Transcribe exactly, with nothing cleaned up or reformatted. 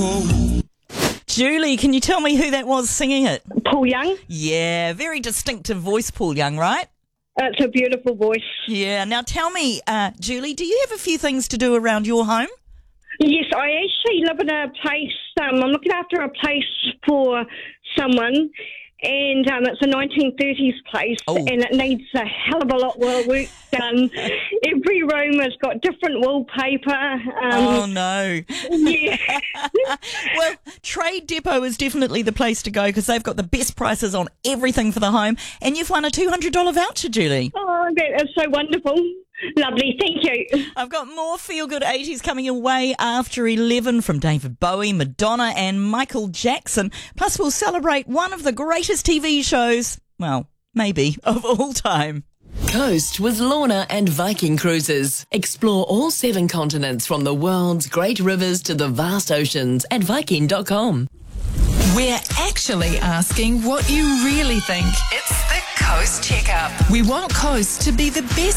home. Julie, can you tell me who that was singing it? Paul Young. Yeah, very distinctive voice, Paul Young, right? It's a beautiful voice. Yeah. Now tell me, uh, Julie, do you have a few things to do around your home? Yes, I actually live in a place, um, I'm looking after a place for someone, and um, it's a nineteen thirties place, Oh. and it needs a hell of a lot of work done. Every room has got different wallpaper. Um, Oh, no. Yeah. Well, Trade Depot is definitely the place to go because they've got the best prices on everything for the home, and you've won a two hundred dollars voucher, Julie. Oh, that is so wonderful. Lovely, thank you. I've got more feel-good eighties coming your way after eleven from David Bowie, Madonna and Michael Jackson. Plus, we'll celebrate one of the greatest T V shows, well, maybe, of all time. Coast with Lorna and Viking Cruises. Explore all seven continents from the world's great rivers to the vast oceans at Viking dot com. We're actually asking what you really think. It's the Coast Checkup. We want Coast to be the best